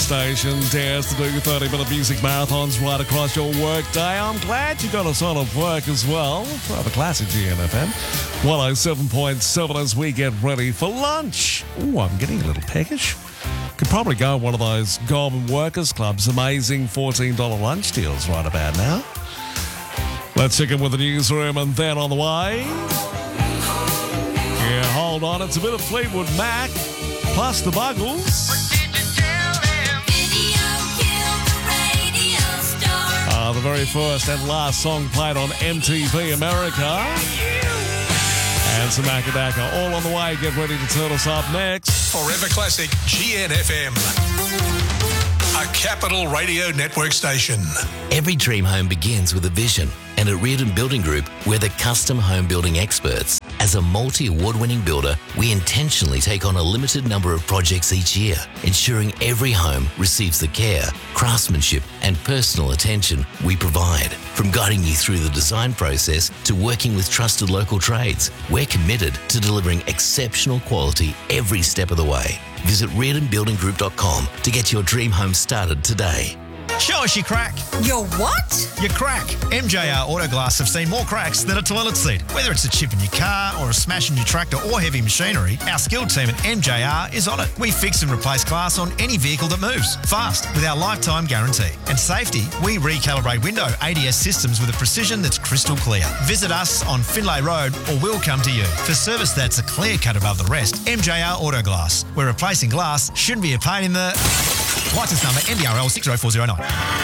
station dares to do 30-minute music marathons right across your work day. I'm glad you got us on at work as well. Rather classic GNFM. 107.7 as we get ready for lunch. Ooh, I'm getting a little peckish. Could probably go one of those Goulburn Workers Club's amazing $14 lunch deals right about now. Let's check in with the newsroom and then on the way. Yeah, hold on. It's a bit of Fleetwood Mac plus the Buggles. The very first and last song played on MTV America. And some Akadaka all on the way. Get ready to turn us up next. Forever Classic GNFM. A Capital Radio Network station. Every dream home begins with a vision. And at Reardon Building Group, we're the custom home building experts. As a multi-award-winning builder, we intentionally take on a limited number of projects each year, ensuring every home receives the care, craftsmanship, and personal attention we provide. From guiding you through the design process to working with trusted local trades, we're committed to delivering exceptional quality every step of the way. Visit reardonbuildinggroup.com to get your dream home started today. Show us your crack. Your what? Your crack. MJR Autoglass have seen more cracks than a toilet seat. Whether it's a chip in your car or a smash in your tractor or heavy machinery, our skilled team at MJR is on it. We fix and replace glass on any vehicle that moves, fast, with our lifetime guarantee. And safety, we recalibrate window ADS systems with a precision that's crystal clear. Visit us on Finlay Road or we'll come to you. For service that's a clear cut above the rest, MJR Autoglass, where replacing glass shouldn't be a pain in the... License number NBRL 60409.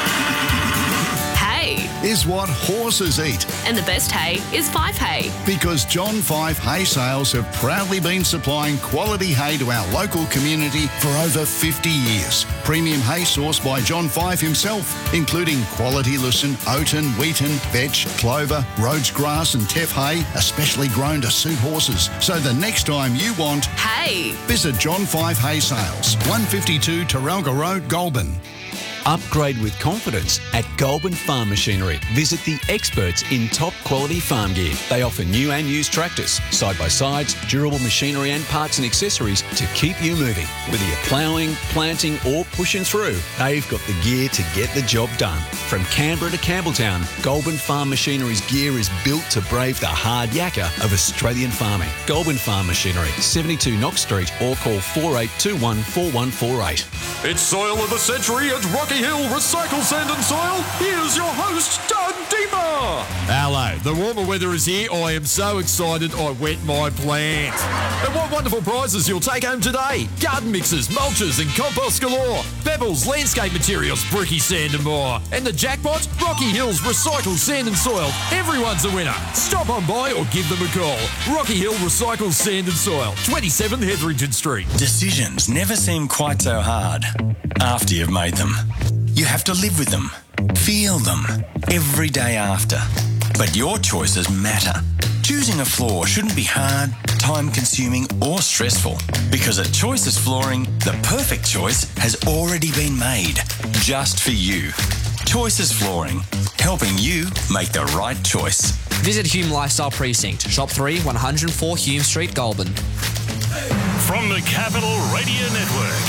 Hay is what horses eat. And the best hay is Fife Hay. Because John Five Hay Sales have proudly been supplying quality hay to our local community for over 50 years. Premium hay sourced by John Five himself, including quality lucerne, oaten, wheaten, vetch, clover, Rhodes grass and teff hay, especially grown to suit horses. So the next time you want hay, visit John Five Hay Sales, 152 Taralga Road, Goulburn. Upgrade with confidence at Goulburn Farm Machinery. Visit the experts in top quality farm gear. They offer new and used tractors, side-by-sides, durable machinery and parts and accessories to keep you moving. Whether you're ploughing, planting or pushing through, they've got the gear to get the job done. From Canberra to Campbelltown, Goulburn Farm Machinery's gear is built to brave the hard yakka of Australian farming. Goulburn Farm Machinery, 72 Knox Street or call 4821 4148. It's Soil of the Century at Rocky Hill Recycle Sand and Soil. Here's your host, Doug Deemer. Hello. The warmer weather is here. I am so excited I wet my plant. And what wonderful prizes you'll take home today. Garden mixers, mulches and compost galore. Pebbles, landscape materials, Bricky Sand and more. And the jackpot, Rocky Hills Recycle Sand and Soil. Everyone's a winner. Stop on by or give them a call. Rocky Hill Recycle Sand and Soil, 27 Hetherington Street. Decisions never seem quite so hard after you've made them. You have to live with them, feel them, every day after. But your choices matter. Choosing a floor shouldn't be hard, time-consuming or stressful. Because at Choices Flooring, the perfect choice has already been made, just for you. Choices Flooring, helping you make the right choice. Visit Hume Lifestyle Precinct, Shop 3, 104 Hume Street, Goulburn. From the Capital Radio Network.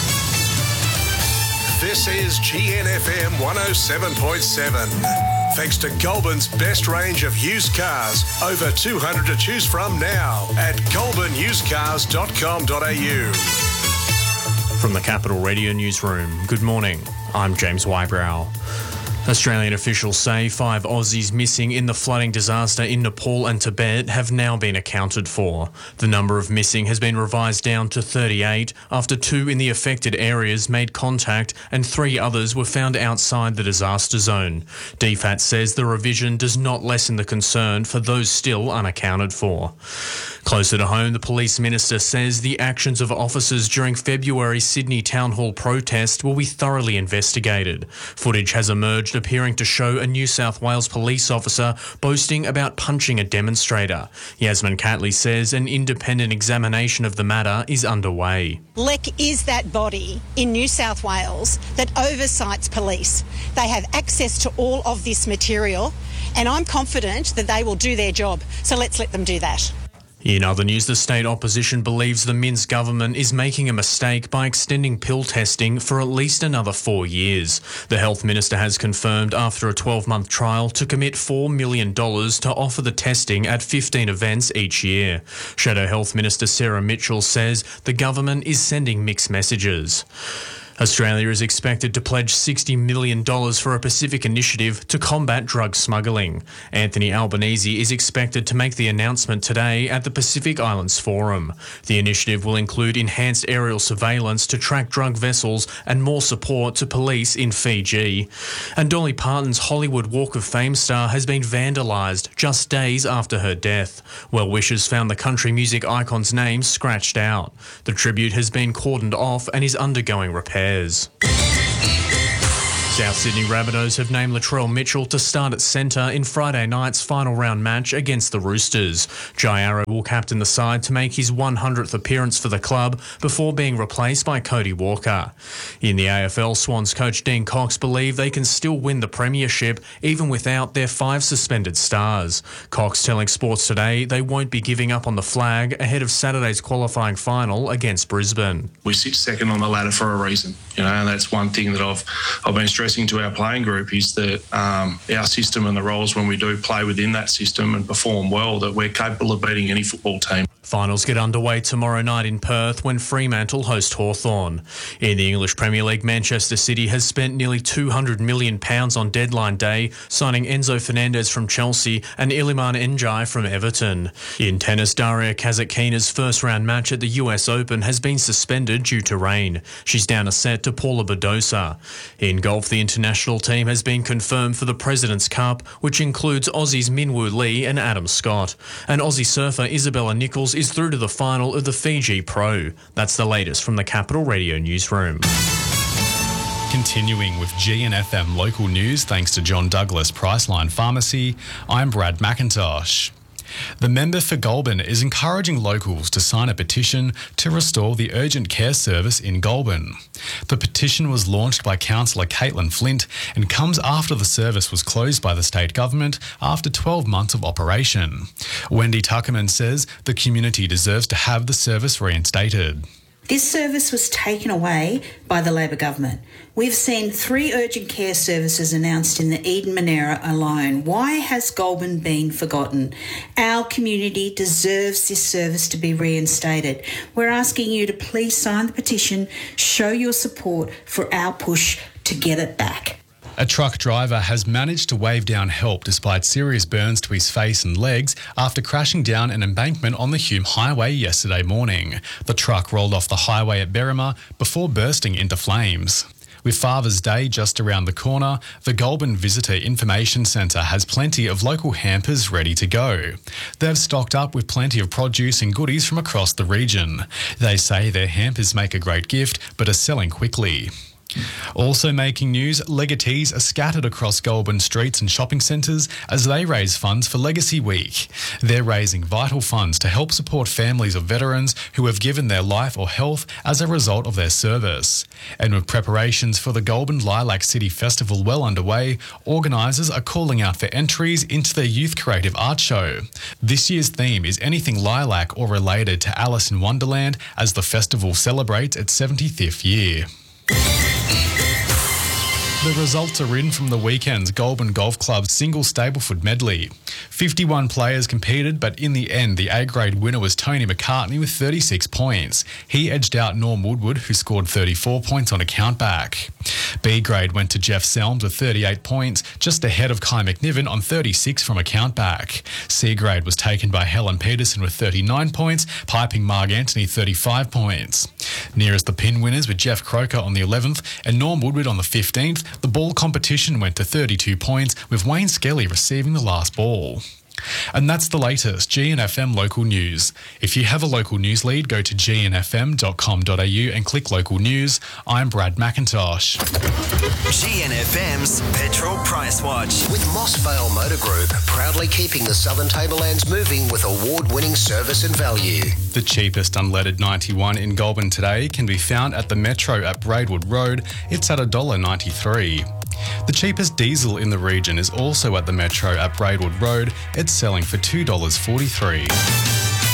This is GNFM 107.7. Thanks to Goulburn's best range of used cars. Over 200 to choose from now at goulburnusedcars.com.au. From the Capital Radio Newsroom, good morning. I'm James Wybrow. Australian officials say 5 Aussies missing in the flooding disaster in Nepal and Tibet have now been accounted for. The number of missing has been revised down to 38 after 2 in the affected areas made contact and 3 others were found outside the disaster zone. DFAT says the revision does not lessen the concern for those still unaccounted for. Closer to home, the police minister says the actions of officers during February's Sydney Town Hall protest will be thoroughly investigated. Footage has emerged appearing to show a New South Wales police officer boasting about punching a demonstrator. Yasmin Catley says an independent examination of the matter is underway. LEC is that body in New South Wales that oversights police. They have access to all of this material and I'm confident that they will do their job. So let's let them do that. In other news, the state opposition believes the Minns government is making a mistake by extending pill testing for at least another 4 years. The health minister has confirmed after a 12-month trial to commit $4 million to offer the testing at 15 events each year. Shadow Health Minister Sarah Mitchell says the government is sending mixed messages. Australia is expected to pledge $60 million for a Pacific initiative to combat drug smuggling. Anthony Albanese is expected to make the announcement today at the Pacific Islands Forum. The initiative will include enhanced aerial surveillance to track drug vessels and more support to police in Fiji. And Dolly Parton's Hollywood Walk of Fame star has been vandalised just days after her death. Well-wishers found the country music icon's name scratched out. The tribute has been cordoned off and is undergoing repairs. South Sydney Rabbitohs have named Latrell Mitchell to start at centre in Friday night's final round match against the Roosters. Jai Arrow will captain the side to make his 100th appearance for the club before being replaced by Cody Walker. In the AFL, Swans coach Dean Cox believe they can still win the premiership even without their 5 suspended stars. Cox telling Sports Today they won't be giving up on the flag ahead of Saturday's qualifying final against Brisbane. We sit second on the ladder for a reason, and that's one thing that I've been stressing to our playing group is that our system and the roles when we do play within that system and perform well, that we're capable of beating any football team. Finals get underway tomorrow night in Perth when Fremantle host Hawthorn. In the English Premier League, Manchester City has spent nearly £200 million on deadline day, signing Enzo Fernandez from Chelsea and Iliman Ndiaye from Everton. In tennis, Daria Kazatkina's first-round match at the US Open has been suspended due to rain. She's down a set to Paula Badosa. In golf, the international team has been confirmed for the President's Cup, which includes Aussies Minwoo Lee and Adam Scott. And Aussie surfer Isabella Nichols is through to the final of the Fiji Pro. That's the latest from the Capital Radio newsroom. Continuing with GNFM local news, thanks to John Douglas Priceline Pharmacy, I'm Brad McIntosh. The member for Goulburn is encouraging locals to sign a petition to restore the urgent care service in Goulburn. The petition was launched by Councillor Caitlin Flint and comes after the service was closed by the state government after 12 months of operation. Wendy Tuckerman says the community deserves to have the service reinstated. This service was taken away by the Labor government. We've seen 3 urgent care services announced in the Eden Monera alone. Why has Goulburn been forgotten? Our community deserves this service to be reinstated. We're asking you to please sign the petition, show your support for our push to get it back. A truck driver has managed to wave down help despite serious burns to his face and legs after crashing down an embankment on the Hume Highway yesterday morning. The truck rolled off the highway at Berrima before bursting into flames. With Father's Day just around the corner, the Goulburn Visitor Information Centre has plenty of local hampers ready to go. They've stocked up with plenty of produce and goodies from across the region. They say their hampers make a great gift but are selling quickly. Also making news, legatees are scattered across Goulburn streets and shopping centres as they raise funds for Legacy Week. They're raising vital funds to help support families of veterans who have given their life or health as a result of their service. And with preparations for the Goulburn Lilac City Festival well underway, organisers are calling out for entries into their Youth Creative Art Show. This year's theme is anything lilac or related to Alice in Wonderland as the festival celebrates its 75th year. The results are in from the weekend's Goulburn Golf Club's single Stableford medley. 51 players competed, but in the end, the A-grade winner was Tony McCartney with 36 points. He edged out Norm Woodward, who scored 34 points on a countback. B-grade went to Jeff Selms with 38 points, just ahead of Kai McNiven on 36 from a countback. C-grade was taken by Helen Peterson with 39 points, piping Mark Anthony 35 points. Nearest the pin winners were Jeff Croker on the 11th and Norm Woodward on the 15th. The ball competition went to 32 points, with Wayne Skelly receiving the last ball. And that's the latest GNFM local news. If you have a local news lead, go to gnfm.com.au and click local news. I'm Brad McIntosh. GNFM's Petrol Price Watch. With Moss Vale Motor Group, proudly keeping the Southern Tablelands moving with award-winning service and value. The cheapest unleaded 91 in Goulburn today can be found at the Metro at Braidwood Road. It's at $1.93. The cheapest diesel in the region is also at the Metro at Braidwood Road. It's selling for $2.43.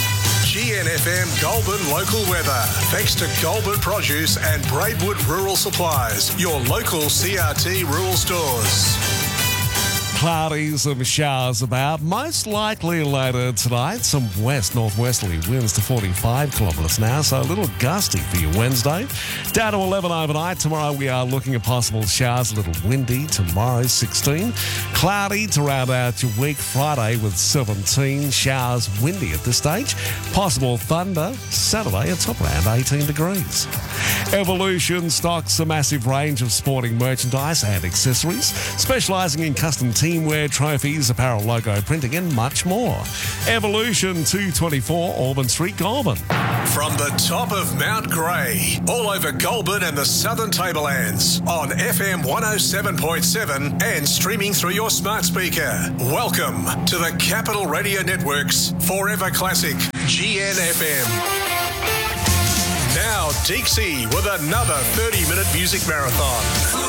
GNFM Goulburn local weather. Thanks to Goulburn Produce and Braidwood Rural Supplies, your local CRT rural stores. Cloudy, some showers about. Most likely later tonight, some west-northwesterly winds to 45 kilometres an hour, so a little gusty for your Wednesday. Down to 11 overnight. Tomorrow we are looking at possible showers, a little windy. Tomorrow 16. Cloudy to round out your week. Friday with 17. Showers, windy at this stage. Possible thunder. Saturday, it's up around 18 degrees. Evolution stocks a massive range of sporting merchandise and accessories, specialising in custom teamwear, trophies, apparel, logo printing and much more. Evolution 224 Auburn Street, Goulburn. From the top of Mount Grey, all over Goulburn and the Southern Tablelands, on FM 107.7 and streaming through your smart speaker. Welcome to the Capital Radio Network's Forever Classic, GNFM. Now, Dixie with another 30-minute music marathon.